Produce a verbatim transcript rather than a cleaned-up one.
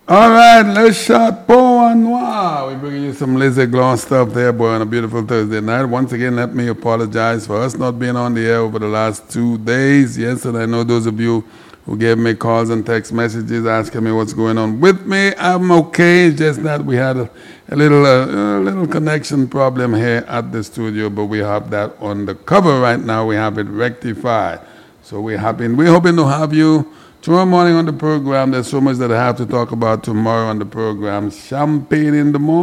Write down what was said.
All right, let's shot Poa Noir. We're bringing you some Lizzie Glon stuff there, boy, on a beautiful Thursday night. Once again, let me apologize for us not being on the air over the last two days. Yes, and I know those of you who gave me calls and text messages asking me what's going on with me. I'm okay. It's just that we had a, a little uh, a little connection problem here at the studio, but we have that on the cover right now. We have it rectified. So we're happy. We're hoping to have you tomorrow morning on the program. There's so much that I have to talk about tomorrow on the program. Champagne in the morning.